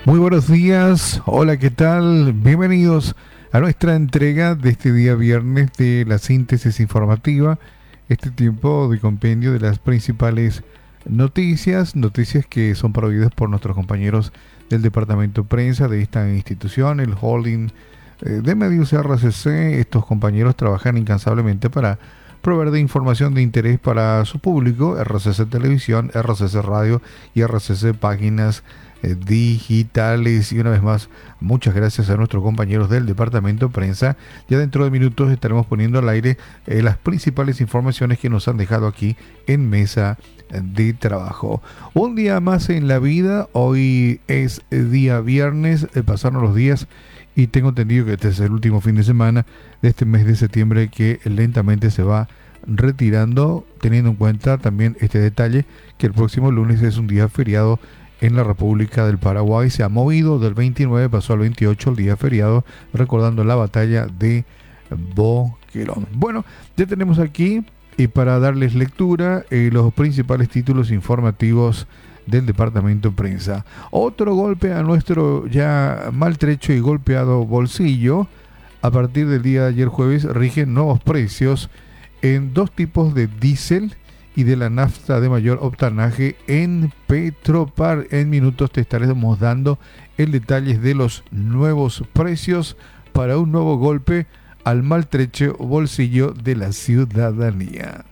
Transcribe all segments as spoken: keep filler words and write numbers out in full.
Muy buenos días, hola, ¿qué tal? Bienvenidos a nuestra entrega de este día viernes de la síntesis informativa, este tiempo de compendio de las principales noticias, noticias que son proveídas por nuestros compañeros del departamento de prensa de esta institución, el holding eh, de medios R C C. Estos compañeros trabajan incansablemente para proveer de información de interés para su público, R C C Televisión, R C C Radio y R C C Páginas digitales. Y una vez más, muchas gracias a nuestros compañeros del departamento de prensa. Ya dentro de minutos estaremos poniendo al aire eh, las principales informaciones que nos han dejado aquí en mesa de trabajo. Un día más en la vida. Hoy es día viernes, eh, pasaron los días y tengo entendido que este es el último fin de semana de este mes de septiembre, que lentamente se va retirando, teniendo en cuenta también este detalle que el próximo lunes es un día feriado en la República del Paraguay. Se ha movido del veintinueve, pasó al veintiocho, el día feriado, recordando la batalla de Boquerón. Bueno, ya tenemos aquí, y para darles lectura, eh, los principales títulos informativos del departamento de prensa. Otro golpe a nuestro ya maltrecho y golpeado bolsillo. A partir del día de ayer jueves rigen nuevos precios en dos tipos de diésel y de la nafta de mayor octanaje en Petropar. En minutos te estaremos dando el detalle de los nuevos precios para un nuevo golpe al maltrecho bolsillo de la ciudadanía.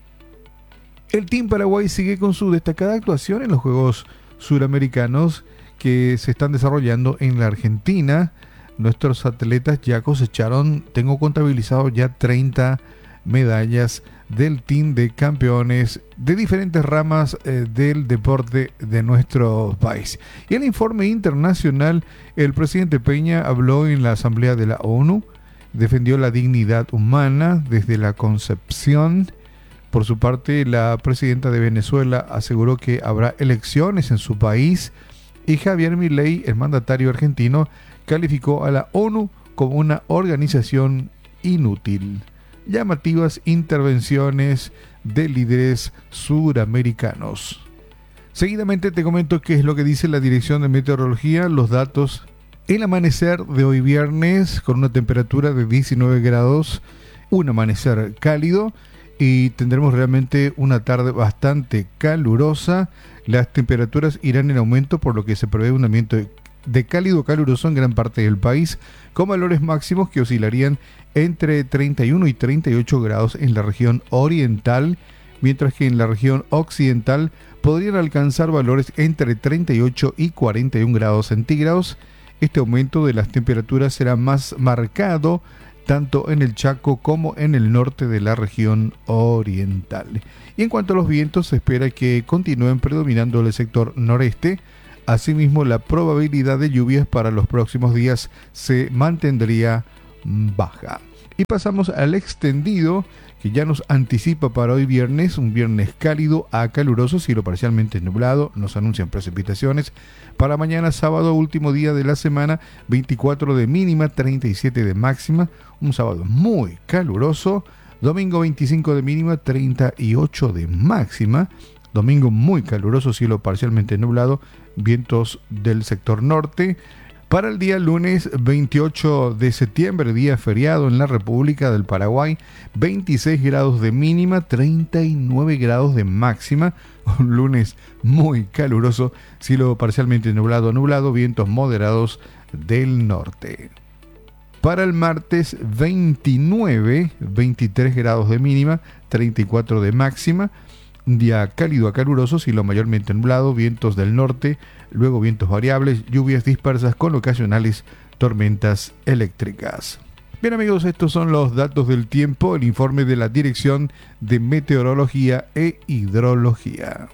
El Team Paraguay sigue con su destacada actuación en los Juegos Suramericanos que se están desarrollando en la Argentina. Nuestros atletas ya cosecharon, tengo contabilizado ya treinta medallas del team de campeones de diferentes ramas eh, del deporte de nuestro país. Y el informe internacional, el presidente Peña habló en la Asamblea de la ONU, defendió la dignidad humana desde la concepción. Por su parte, la presidenta de Venezuela aseguró que habrá elecciones en su país, y Javier Milei, el mandatario argentino, calificó a la ONU como una organización inútil. Llamativas intervenciones de líderes suramericanos. Seguidamente te comento qué es lo que dice la Dirección de Meteorología, los datos. El amanecer de hoy viernes con una temperatura de diecinueve grados, un amanecer cálido, y tendremos realmente una tarde bastante calurosa. Las temperaturas irán en aumento, por lo que se prevé un ambiente de cálido caluroso en gran parte del país, con valores máximos que oscilarían entre treinta y uno y treinta y ocho grados en la región oriental, mientras que en la región occidental podrían alcanzar valores entre treinta y ocho y cuarenta y un grados centígrados. Este aumento de las temperaturas será más marcado tanto en el Chaco como en el norte de la región oriental. Y en cuanto a los vientos, se espera que continúen predominando el sector noreste. Asimismo, la probabilidad de lluvias para los próximos días se mantendría baja. Y pasamos al extendido, que ya nos anticipa para hoy viernes, un viernes cálido a caluroso, cielo parcialmente nublado, nos anuncian precipitaciones. Para mañana sábado, último día de la semana, veinticuatro de mínima, treinta y siete de máxima, un sábado muy caluroso. Domingo veinticinco de mínima, treinta y ocho de máxima. Domingo muy caluroso, cielo parcialmente nublado, vientos del sector norte. Para el día lunes veintiocho de septiembre, día feriado en la República del Paraguay, veintiséis grados de mínima, treinta y nueve grados de máxima. Un lunes muy caluroso, cielo parcialmente nublado, nublado, vientos moderados del norte. Para el martes veintinueve, veintitrés grados de mínima, treinta y cuatro de máxima. Un día cálido a caluroso, cielo mayormente nublado, vientos del norte, luego vientos variables, lluvias dispersas con ocasionales tormentas eléctricas. Bien amigos, estos son los datos del tiempo, el informe de la Dirección de Meteorología e Hidrología.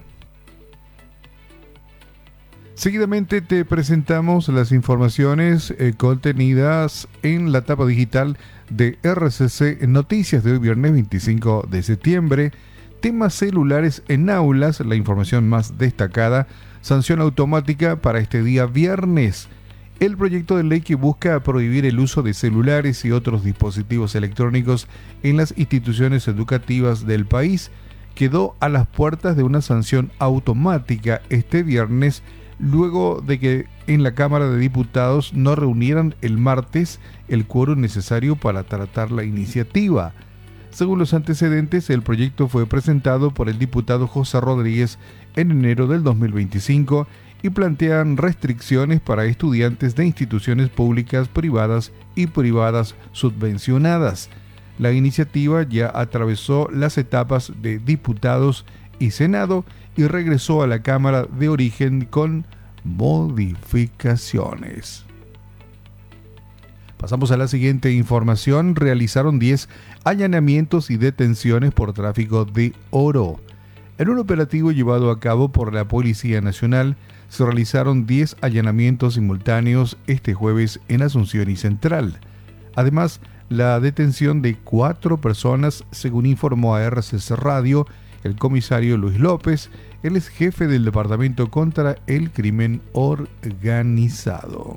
Seguidamente te presentamos las informaciones eh, contenidas en la tapa digital de R C C Noticias de hoy viernes veinticinco de septiembre. Temas celulares en aulas, la información más destacada. Sanción automática para este día viernes. El proyecto de ley que busca prohibir el uso de celulares y otros dispositivos electrónicos en las instituciones educativas del país quedó a las puertas de una sanción automática este viernes luego de que en la Cámara de Diputados no reunieran el martes el quórum necesario para tratar la iniciativa. Según los antecedentes, el proyecto fue presentado por el diputado José Rodríguez en enero del dos mil veinticinco y plantean restricciones para estudiantes de instituciones públicas, privadas y privadas subvencionadas. La iniciativa ya atravesó las etapas de diputados y Senado y regresó a la Cámara de origen con modificaciones. Pasamos a la siguiente información. Realizaron diez allanamientos y detenciones por tráfico de oro. En un operativo llevado a cabo por la Policía Nacional, se realizaron diez allanamientos simultáneos este jueves en Asunción y Central. Además, la detención de cuatro personas, según informó a R C C Radio el comisario Luis López, el ex jefe del Departamento contra el Crimen Organizado.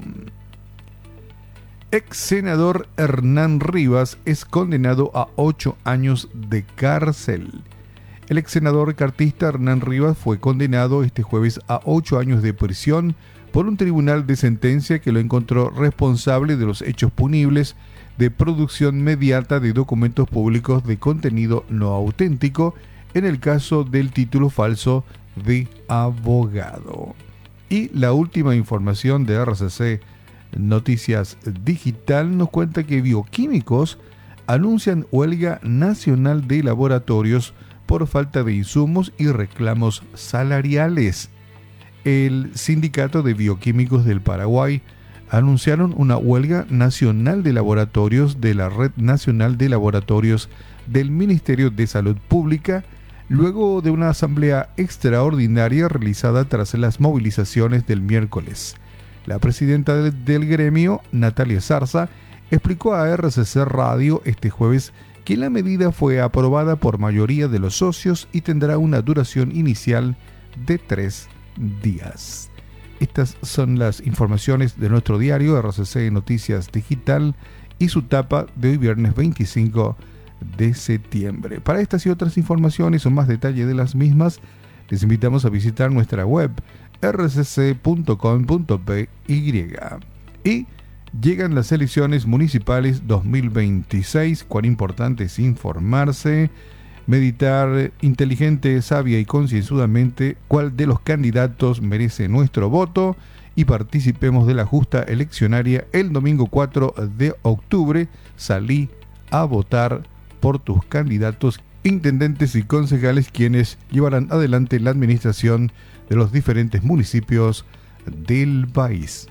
Ex senador Hernán Rivas es condenado a ocho años de cárcel. El ex senador cartista Hernán Rivas fue condenado este jueves a ocho años de prisión por un tribunal de sentencia que lo encontró responsable de los hechos punibles de producción mediata de documentos públicos de contenido no auténtico en el caso del título falso de abogado. Y la última información de R C C Noticias Digital nos cuenta que bioquímicos anuncian huelga nacional de laboratorios por falta de insumos y reclamos salariales. El Sindicato de Bioquímicos del Paraguay anunciaron una huelga nacional de laboratorios de la Red Nacional de Laboratorios del Ministerio de Salud Pública, luego de una asamblea extraordinaria realizada tras las movilizaciones del miércoles. La presidenta del gremio, Natalia Zarza, explicó a R C C Radio este jueves que la medida fue aprobada por mayoría de los socios y tendrá una duración inicial de tres días. Estas son las informaciones de nuestro diario R C C Noticias Digital y su tapa de hoy viernes veinticinco de septiembre. Para estas y otras informaciones o más detalle de las mismas, les invitamos a visitar nuestra web r c c punto com punto p y. Y llegan las elecciones municipales dos mil veintiséis. Cuán importante es informarse, meditar inteligente, sabia y concienzudamente cuál de los candidatos merece nuestro voto y participemos de la justa eleccionaria el domingo cuatro de octubre. Salí a votar por tus candidatos, intendentes y concejales, quienes llevarán adelante la administración de los diferentes municipios del país.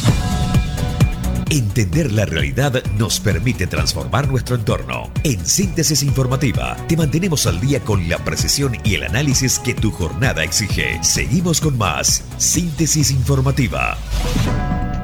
Entender la realidad nos permite transformar nuestro entorno. En Síntesis Informativa te mantenemos al día con la precisión y el análisis que tu jornada exige. Seguimos con más Síntesis Informativa.